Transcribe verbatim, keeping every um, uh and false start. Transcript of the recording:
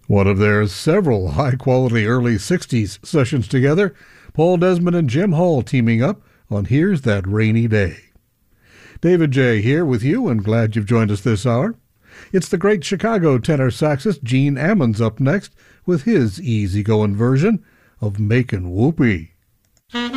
One of their several high-quality early sixties sessions together, Paul Desmond and Jim Hall teaming up on Here's That Rainy Day. David J. here with you, and glad you've joined us this hour. It's the great Chicago tenor saxist Gene Ammons up next with his easygoing version of Makin' Whoopee.